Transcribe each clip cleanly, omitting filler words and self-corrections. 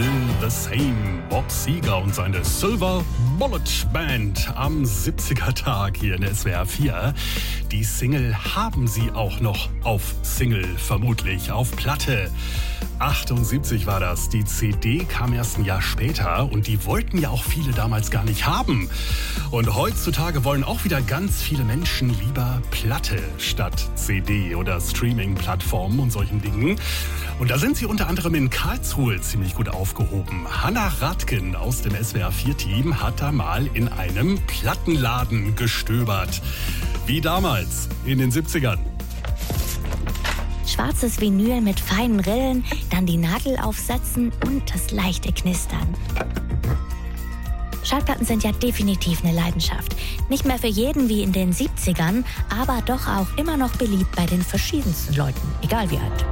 Still the Same. Bob Seger und seine Silver Bullet Band am 70er-Tag hier in SWR 4. Die Single haben sie auch noch auf Single, vermutlich auf Platte. 78 war das. Die CD kam erst ein Jahr später und die wollten ja auch viele damals gar nicht haben. Und heutzutage wollen auch wieder ganz viele Menschen lieber Platte statt CD oder Streaming-Plattformen und solchen Dingen. Und da sind sie unter anderem in Karlsruhe ziemlich gut aufgehoben. Hannah Radken aus dem SWR 4-Team hat da mal in einem Plattenladen gestöbert. Wie damals in den 70ern. Schwarzes Vinyl mit feinen Rillen, dann die Nadel aufsetzen und das leichte Knistern. Schallplatten sind ja definitiv eine Leidenschaft. Nicht mehr für jeden wie in den 70ern, aber doch auch immer noch beliebt bei den verschiedensten Leuten, egal wie alt.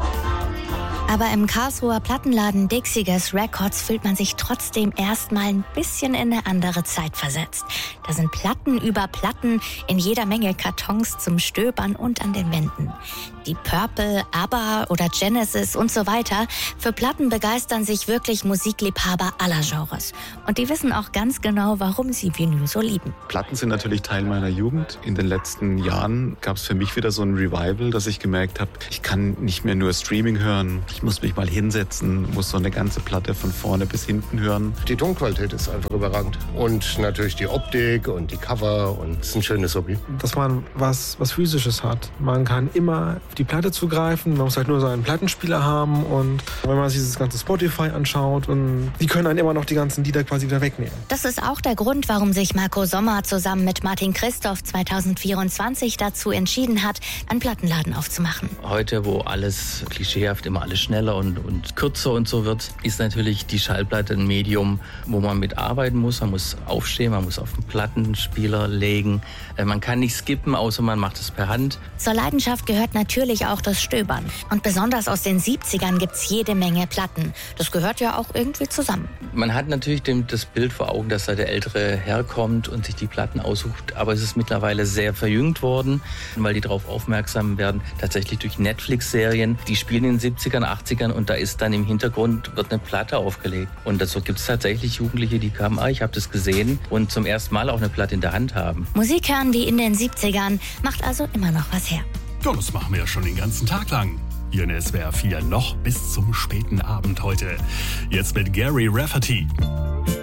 Aber im Karlsruher Plattenladen Dixigas Records fühlt man sich trotzdem erstmal ein bisschen in eine andere Zeit versetzt. Da sind Platten über Platten in jeder Menge Kartons zum Stöbern und an den Wänden. Die Purple, ABBA oder Genesis und so weiter. Für Platten begeistern sich wirklich Musikliebhaber aller Genres. Und die wissen auch ganz genau, warum sie Vinyl so lieben. Platten sind natürlich Teil meiner Jugend. In den letzten Jahren gab es für mich wieder so ein Revival, dass ich gemerkt habe, ich kann nicht mehr nur Streaming hören. Ich muss mich mal hinsetzen, muss so eine ganze Platte von vorne bis hinten hören. Die Tonqualität ist einfach überragend. Und natürlich die Optik und die Cover. Und es ist ein schönes Hobby. Dass man was Physisches hat. Man kann immer auf die Platte zugreifen. Man muss halt nur so einen Plattenspieler haben. Und wenn man sich das ganze Spotify anschaut, und die können einen immer noch die ganzen Lieder quasi wieder wegnehmen. Das ist auch der Grund, warum sich Marco Sommer zusammen mit Martin Christoph 2024 dazu entschieden hat, einen Plattenladen aufzumachen. Heute, wo alles klischeehaft immer alles schneller und kürzer und so wird, ist natürlich die Schallplatte ein Medium, wo man mitarbeiten muss. Man muss aufstehen, man muss auf den Plattenspieler legen. Man kann nicht skippen, außer man macht es per Hand. Zur Leidenschaft gehört natürlich auch das Stöbern. Und besonders aus den 70ern gibt's jede Menge Platten. Das gehört ja auch irgendwie zusammen. Man hat natürlich das Bild vor Augen, dass da der ältere herkommt und sich die Platten aussucht. Aber es ist mittlerweile sehr verjüngt worden, weil die darauf aufmerksam werden, tatsächlich durch Netflix-Serien. Die spielen in den 70ern, 80ern und da ist dann im Hintergrund wird eine Platte aufgelegt. Und dazu gibt es tatsächlich Jugendliche, die kamen, ich habe das gesehen und zum ersten Mal auch eine Platte in der Hand haben. Musik hören wie in den 70ern macht also immer noch was her. Ja, das machen wir ja schon den ganzen Tag lang. Hier in SWR 4 noch bis zum späten Abend heute. Jetzt mit Gary Rafferty.